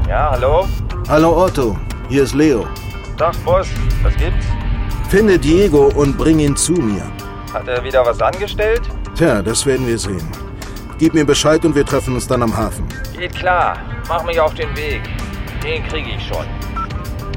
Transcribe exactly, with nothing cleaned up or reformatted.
Ja, hallo? Hallo Otto, hier ist Leo. Tag, Boss. Was gibt's? Finde Diego und bring ihn zu mir. Hat er wieder was angestellt? Tja, das werden wir sehen. Gib mir Bescheid und wir treffen uns dann am Hafen. Geht klar. Mach mich auf den Weg. Den kriege ich schon.